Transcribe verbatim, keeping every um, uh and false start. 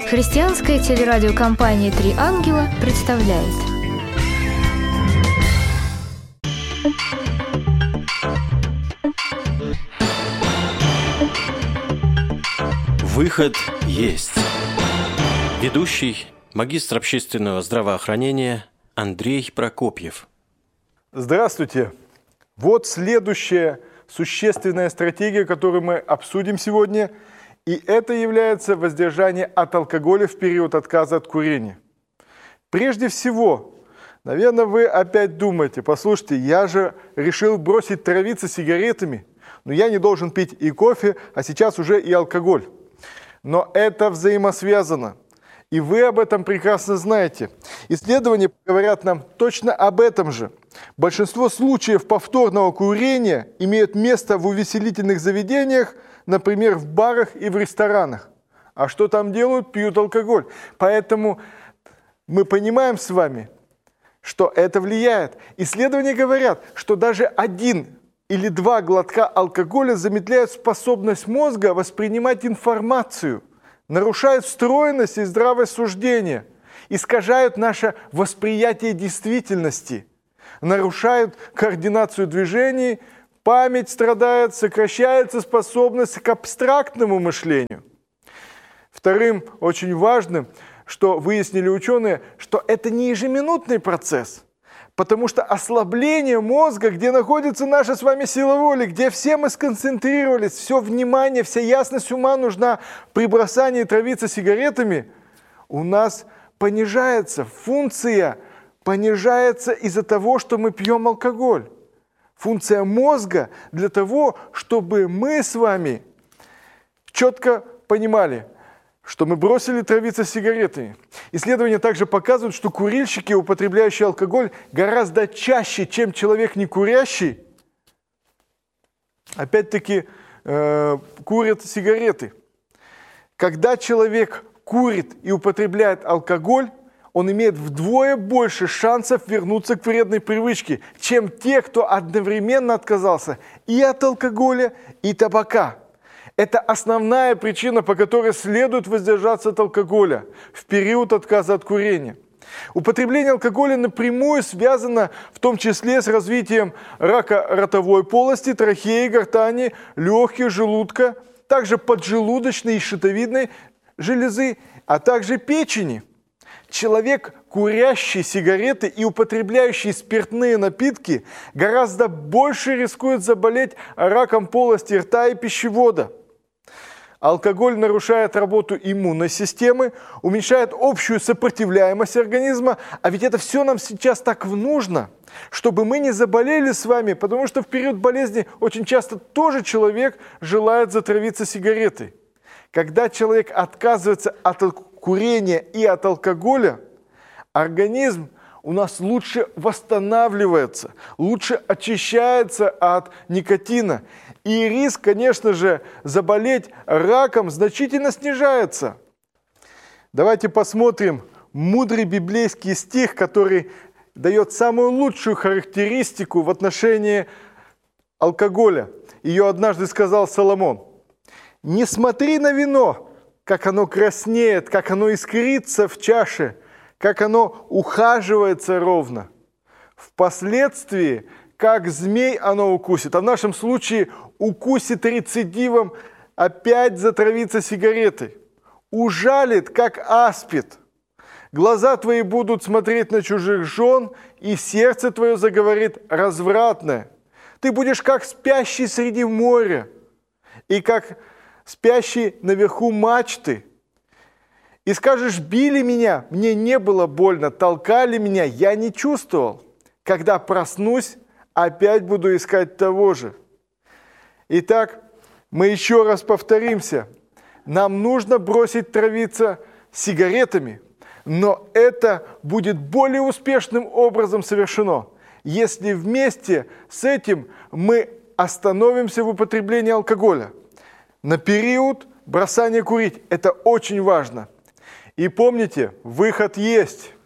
Христианская телерадиокомпания «Три ангела» представляет. Выход есть. Ведущий, магистр общественного здравоохранения Андрей Прокопьев. Здравствуйте. Вот следующая существенная стратегия, которую мы обсудим сегодня, и это является воздержание от алкоголя в период отказа от курения. Прежде всего, наверное, вы опять думаете: послушайте, я же решил бросить травиться сигаретами, но я не должен пить и кофе, а сейчас уже и алкоголь. Но это взаимосвязано, и вы об этом прекрасно знаете. Исследования говорят нам точно об этом же. Большинство случаев повторного курения имеют место в увеселительных заведениях, например, в барах и в ресторанах. А что там делают? Пьют алкоголь. Поэтому мы понимаем с вами, что это влияет. Исследования говорят, что даже один или два глотка алкоголя замедляют способность мозга воспринимать информацию, нарушают встроенность и здравое суждение, искажают наше восприятие действительности, нарушают координацию движений, память страдает, сокращается способность к абстрактному мышлению. Вторым очень важным, что выяснили ученые, что это не ежеминутный процесс. Потому что ослабление мозга, где находится наша с вами сила воли, где все мы сконцентрировались, все внимание, вся ясность ума нужна при бросании травиться сигаретами, у нас понижается, функция понижается из-за того, что мы пьем алкоголь. Функция мозга для того, чтобы мы с вами четко понимали, что мы бросили травиться сигаретами. Исследования также показывают, что курильщики, употребляющие алкоголь, гораздо чаще, чем человек не курящий, опять-таки э, курят сигареты. Когда человек курит и употребляет алкоголь, он имеет вдвое больше шансов вернуться к вредной привычке, чем те, кто одновременно отказался и от алкоголя, и табака. Это основная причина, по которой следует воздержаться от алкоголя в период отказа от курения. Употребление алкоголя напрямую связано в том числе с развитием рака ротовой полости, трахеи, гортани, легких, желудка, также поджелудочной и щитовидной железы, а также печени. Человек, курящий сигареты и употребляющий спиртные напитки, гораздо больше рискует заболеть раком полости рта и пищевода. Алкоголь нарушает работу иммунной системы, уменьшает общую сопротивляемость организма, а ведь это все нам сейчас так нужно, чтобы мы не заболели с вами, потому что в период болезни очень часто тоже человек желает затравиться сигаретой. Когда человек отказывается от курения и от алкоголя, организм у нас лучше восстанавливается, лучше очищается от никотина. И риск, конечно же, заболеть раком значительно снижается. Давайте посмотрим мудрый библейский стих, который дает самую лучшую характеристику в отношении алкоголя. Ее однажды сказал Соломон: «Не смотри на вино, как оно краснеет, как оно искрится в чаше, как оно ухаживается ровно. Впоследствии, как змей оно укусит». А в нашем случае укусит рецидивом, опять затравиться сигаретой. Ужалит, как аспид. Глаза твои будут смотреть на чужих жен, и сердце твое заговорит развратное. Ты будешь как спящий среди моря, и как спящий наверху мачты. И скажешь: били меня, мне не было больно, толкали меня, я не чувствовал. Когда проснусь, опять буду искать того же. Итак, мы еще раз повторимся. Нам нужно бросить травиться сигаретами, но это будет более успешным образом совершено, если вместе с этим мы остановимся в употреблении алкоголя. На период бросания курить это очень важно. И помните, выход есть.